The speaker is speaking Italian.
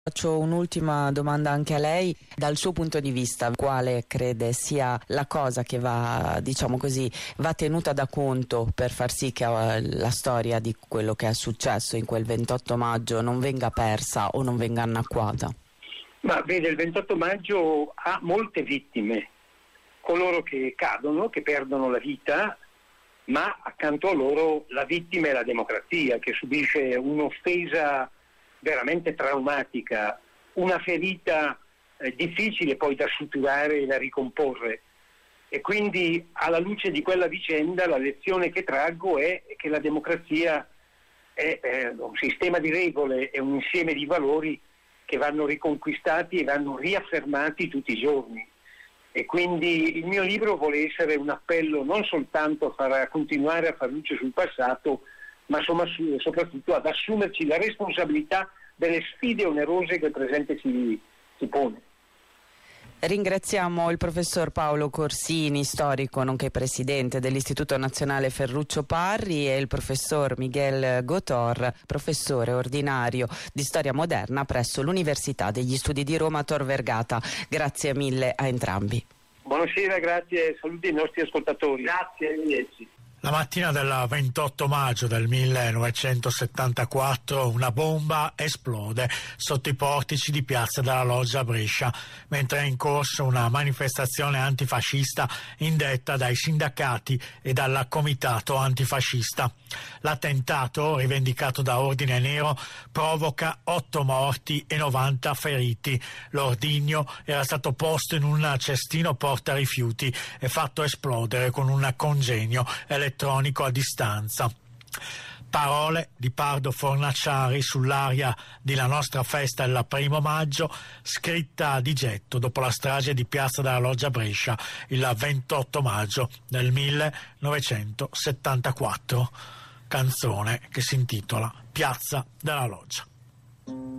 Faccio un'ultima domanda anche a lei. Dal suo punto di vista, quale crede sia la cosa che va, diciamo così, va tenuta da conto per far sì che la storia di quello che è successo in quel 28 maggio non venga persa o non venga annacquata? Ma vede, il 28 maggio ha molte vittime, coloro che cadono, che perdono la vita, ma accanto a loro la vittima è la democrazia, che subisce un'offesa veramente traumatica, una ferita difficile poi da suturare e da ricomporre. E quindi alla luce di quella vicenda la lezione che traggo è che la democrazia è un sistema di regole, è un insieme di valori che vanno riconquistati e vanno riaffermati tutti i giorni. E quindi il mio libro vuole essere un appello non soltanto a continuare a far luce sul passato, ma soprattutto ad assumerci la responsabilità delle sfide onerose che il presente si pone. Ringraziamo il professor Paolo Corsini, storico nonché presidente dell'Istituto Nazionale Ferruccio Parri, e il professor Miguel Gotor, professore ordinario di storia moderna presso l'Università degli Studi di Roma Tor Vergata. Grazie mille a entrambi. Buonasera, grazie, saluti ai nostri ascoltatori. Grazie, arrivederci. La mattina del 28 maggio del 1974 una bomba esplode sotto i portici di Piazza della Loggia a Brescia, mentre è in corso una manifestazione antifascista indetta dai sindacati e dal comitato antifascista. L'attentato, rivendicato da Ordine Nero, provoca 8 morti e 90 feriti. L'ordigno era stato posto in un cestino porta rifiuti e fatto esplodere con un congegno elettronico a distanza. Parole di Pardo Fornaciari sull'aria di La nostra festa il 1° maggio, scritta di getto dopo la strage di Piazza della Loggia a Brescia il 28 maggio del 1974. Canzone che si intitola Piazza della Loggia.